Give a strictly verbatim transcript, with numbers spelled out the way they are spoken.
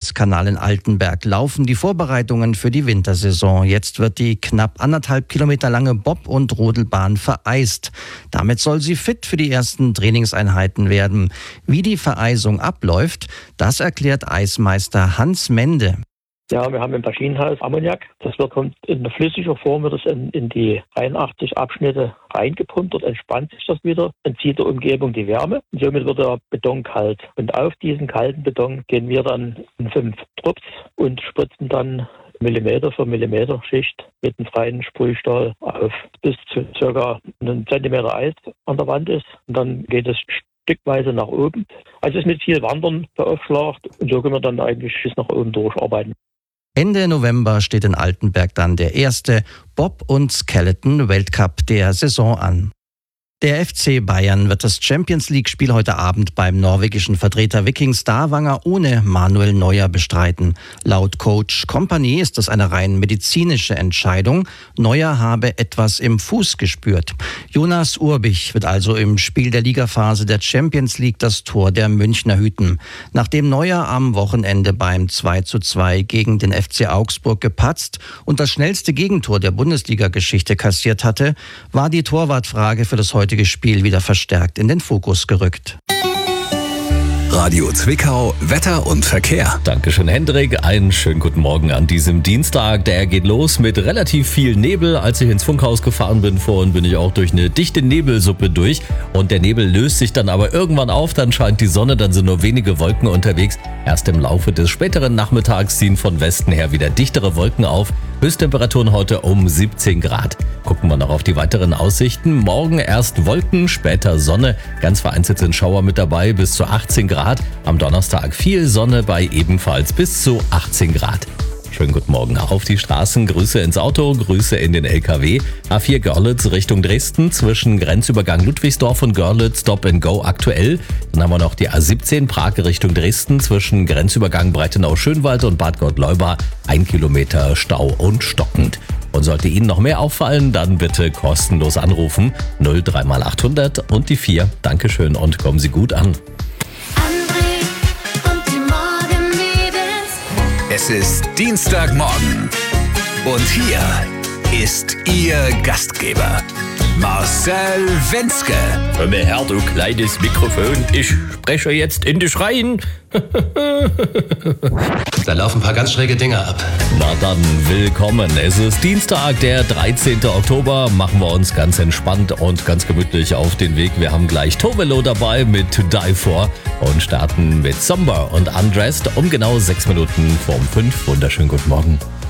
Eiskanal in Altenberg laufen die Vorbereitungen für die Wintersaison. Jetzt wird die knapp anderthalb Kilometer lange Bob- und Rodelbahn vereist. Damit soll sie fit für die ersten Trainingseinheiten werden. Wie die Vereisung abläuft, das erklärt Eismeister Hans Mende. Ja, wir haben im Maschinenhaus Ammoniak. Das wird kommt in flüssiger Form wird es in, in die einundachtzig Abschnitte reingepumpt. Dort entspannt sich das wieder, entzieht der Umgebung die Wärme. Und somit wird der Beton kalt. Und auf diesen kalten Beton gehen wir dann in fünf Drops und spritzen dann Millimeter für Millimeter Schicht mit einem freien Sprühstahl auf, bis zu circa einen Zentimeter Eis an der Wand ist. Und dann geht es stückweise nach oben. Also es ist mit viel Wandern beaufschlagt und so können wir dann eigentlich bis nach oben durcharbeiten. Ende November steht in Altenberg dann der erste Bob- und Skeleton-Weltcup der Saison an. Der F C Bayern wird das Champions-League-Spiel heute Abend beim norwegischen Vertreter Viking Stavanger ohne Manuel Neuer bestreiten. Laut Coach Kompany ist das eine rein medizinische Entscheidung. Neuer habe etwas im Fuß gespürt. Jonas Urbich wird also im Spiel der Ligaphase der Champions League das Tor der Münchner hüten. Nachdem Neuer am Wochenende beim zwei zu zwei gegen den F C Augsburg gepatzt und das schnellste Gegentor der Bundesliga-Geschichte kassiert hatte, war die Torwartfrage für das heutige Spiel wieder verstärkt in den Fokus gerückt. Radio Zwickau, Wetter und Verkehr. Dankeschön, Hendrik. Einen schönen guten Morgen an diesem Dienstag. Der geht los mit relativ viel Nebel. Als ich ins Funkhaus gefahren bin vorhin, bin ich auch durch eine dichte Nebelsuppe durch. Und der Nebel löst sich dann aber irgendwann auf. Dann scheint die Sonne, dann sind nur wenige Wolken unterwegs. Erst im Laufe des späteren Nachmittags ziehen von Westen her wieder dichtere Wolken auf. Höchsttemperaturen heute um siebzehn Grad. Gucken wir noch auf die weiteren Aussichten. Morgen erst Wolken, später Sonne. Ganz vereinzelt sind Schauer mit dabei, bis zu achtzehn Grad. Am Donnerstag viel Sonne bei ebenfalls bis zu achtzehn Grad. Schönen guten Morgen auf die Straßen. Grüße ins Auto, Grüße in den L K W. A vier Görlitz Richtung Dresden zwischen Grenzübergang Ludwigsdorf und Görlitz Stop and Go aktuell. Dann haben wir noch die A siebzehn Prag Richtung Dresden zwischen Grenzübergang Breitenau-Schönwald und Bad Gottleuba. Ein Kilometer Stau und stockend. Und sollte Ihnen noch mehr auffallen, dann bitte kostenlos anrufen. null drei mal achthundert und die vier. Dankeschön und kommen Sie gut an. Es ist Dienstagmorgen und hier ist Ihr Gastgeber, Marcel Wenzke. Hör mir her, du kleines Mikrofon, ich spreche jetzt in dich rein. Da laufen ein paar ganz schräge Dinge ab. Na dann, willkommen. Es ist Dienstag, der dreizehnten Oktober. Machen wir uns ganz entspannt und ganz gemütlich auf den Weg. Wir haben gleich Tovelo dabei mit To Die For und starten mit Somber und Undressed um genau sechs Minuten vorm fünf. Wunderschönen guten Morgen.